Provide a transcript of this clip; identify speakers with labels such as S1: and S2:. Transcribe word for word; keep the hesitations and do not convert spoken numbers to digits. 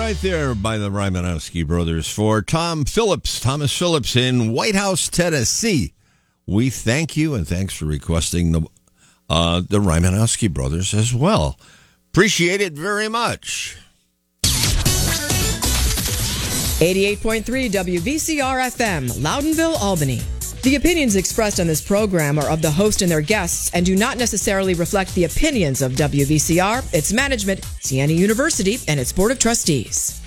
S1: right there by the Rymanowski brothers for Tom Phillips, Thomas Phillips in White House, Tennessee. We thank you, and thanks for requesting the uh, the Rymanowski brothers as well. Appreciate it very much.
S2: eighty-eight point three W V C R F M, Loudonville, Albany. The opinions expressed on this program are of the host and their guests and do not necessarily reflect the opinions of W V C R, its management, Siena University, and its Board of Trustees.